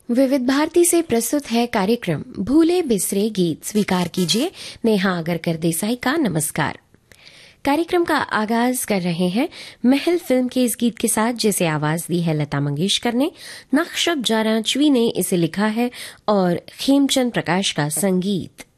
विविध भारती से प्रस्तुत है कार्यक्रम भूले बिसरे गीत। स्वीकार कीजिए नेहा अगरकर देसाई का नमस्कार। कार्यक्रम का आगाज कर रहे हैं महल फिल्म के इस गीत के साथ, जिसे आवाज दी है लता मंगेशकर ने। नक्शब जारांचवी ने इसे लिखा है और खेमचंद प्रकाश का संगीत।